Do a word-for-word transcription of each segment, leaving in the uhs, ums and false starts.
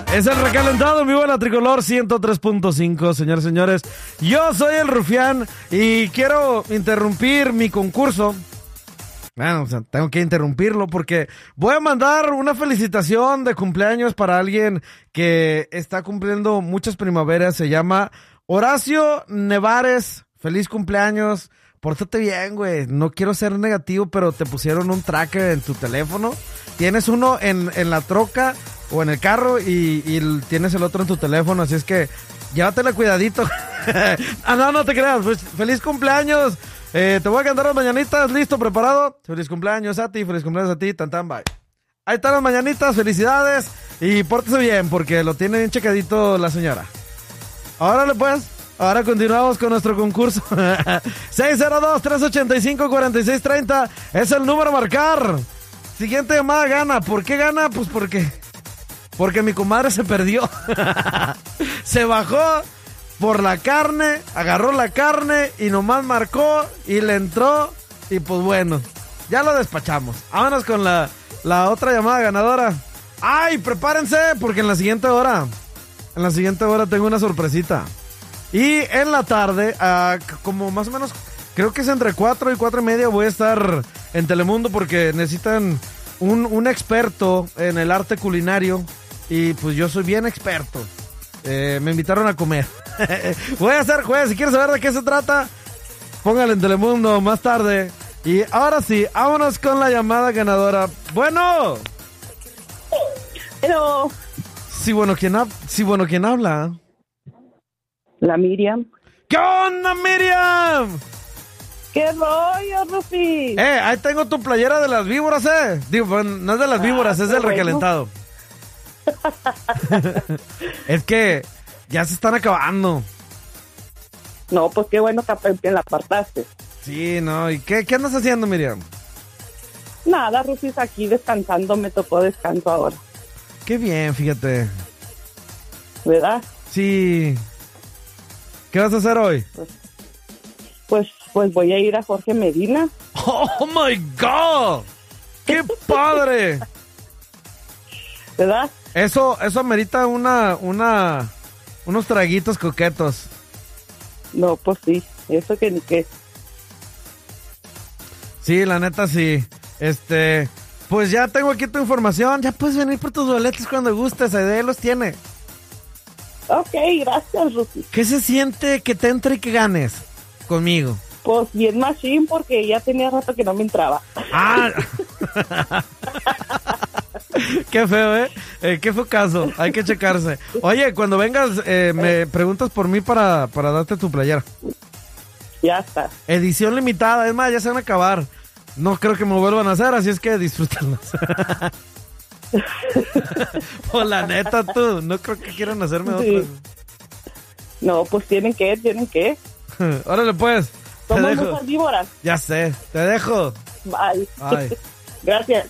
Es el recalentado en vivo en la Tricolor ciento tres punto cinco, señores y señores. Yo soy el Rufián y quiero interrumpir mi concurso. Bueno, o sea, tengo que interrumpirlo porque voy a mandar una felicitación de cumpleaños para alguien que está cumpliendo muchas primaveras. Se llama Horacio Nevares. Feliz cumpleaños. Pórtate bien, güey. No quiero ser negativo, pero te pusieron un tracker en tu teléfono. Tienes uno en, en la troca o en el carro y, y tienes el otro en tu teléfono. Así es que llévatela cuidadito. Ah, no, no te creas. Pues, feliz cumpleaños. Eh, te voy a cantar las mañanitas. ¿Listo? ¿Preparado? Feliz cumpleaños a ti. Feliz cumpleaños a ti. Tan, tan, bye. Ahí están las mañanitas. Felicidades. Y pórtese bien porque lo tiene bien checadito la señora. Órale, pues. Ahora continuamos con nuestro concurso. seis cero dos, tres ocho cinco, cuatro seis tres cero es el número a marcar. Siguiente llamada gana. ¿Por qué gana? Pues porque porque mi comadre se perdió. Se bajó por la carne, agarró la carne y nomás marcó y le entró. Y pues bueno, ya lo despachamos. Vámonos con la, la otra llamada ganadora. ¡Ay, prepárense! Porque en la siguiente hora, en la siguiente hora tengo una sorpresita. Y en la tarde, uh, como más o menos, creo que es entre cuatro y cuatro y media, voy a estar en Telemundo porque necesitan un, un experto en el arte culinario. Y pues yo soy bien experto. Eh, me invitaron a comer. Voy a ser juez. Si quieres saber de qué se trata, póngale en Telemundo más tarde. Y ahora sí, vámonos con la llamada ganadora. Bueno. Hello. Sí, bueno, ¿quién, ha- sí, bueno, ¿quién habla? La Miriam. ¿Qué onda, Miriam? ¿Qué rollo, Rufi? Eh, ahí tengo tu playera de las víboras, eh. Digo, bueno, no es de las víboras, Ah, es del qué bueno. recalentado. Es que ya se están acabando. No, pues qué bueno que la apartaste. Sí, no. ¿Y qué, qué andas haciendo, Miriam? Nada, Rufi, aquí descansando, me tocó descanso ahora. Qué bien, fíjate. ¿Verdad? Sí. ¿Qué vas a hacer hoy? Pues, pues voy a ir a Jorge Medina. ¡Oh, my God! ¡Qué padre! ¿Verdad? Eso, eso amerita una, una, unos traguitos coquetos. No, pues sí, eso que ni qué. Sí, la neta sí. Este, pues ya tengo aquí tu información. Ya puedes venir por tus boletos cuando gustes. Ahí los tiene. Ok, gracias, Rufi. ¿Qué se siente que te entre y que ganes conmigo? Pues bien machine, porque ya tenía rato que no me entraba. Ah. Qué feo, ¿eh? ¿eh? Qué feo caso. Hay que checarse. Oye, cuando vengas, eh, me preguntas por mí para, para darte tu playera. Ya está. Edición limitada. Es más, ya se van a acabar. No creo que me vuelvan a hacer, así es que disfrútenlas. Pues la neta, tú. No creo que quieran hacerme Sí. otras. No, pues tienen que, tienen que. Órale, pues. Te Somos dejo. muchas víboras. Ya sé. Te dejo. Bye. Bye. Gracias.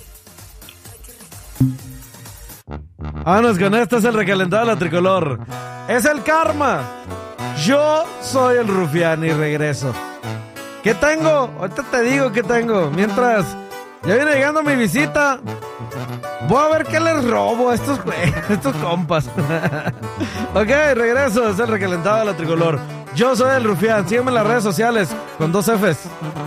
Vámonos con esto, es el recalentado de la Tricolor. Es el karma. Yo soy el Rufián y regreso. ¿Qué tengo? Ahorita te digo qué tengo. Mientras ya viene llegando mi visita, voy a ver qué les robo a estos, a estos compas. Ok, regreso, es el recalentado de la Tricolor. Yo soy el Rufián. Sígueme en las redes sociales con dos Fs.